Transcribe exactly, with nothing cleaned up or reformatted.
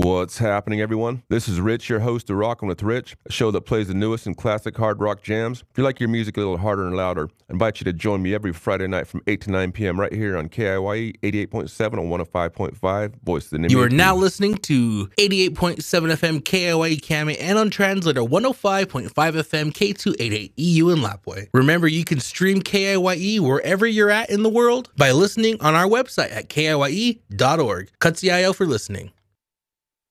What's happening, everyone? This is Rich, your host of Rockin' with Rich, a show that plays the newest and classic hard rock jams. If you like your music a little harder and louder, I invite you to join me every Friday night from eight to nine p.m. right here on K I Y E eighty-eight point seven on one oh five point five, Voice of the Nimby. You are now listening to eighty-eight point seven F M K I Y E Kami and on translator one oh five point five F M K two eighty-eight E U in Lapwai. Remember, you can stream K I Y E wherever you're at in the world by listening on our website at K I Y E dot org. Katsiayo for listening.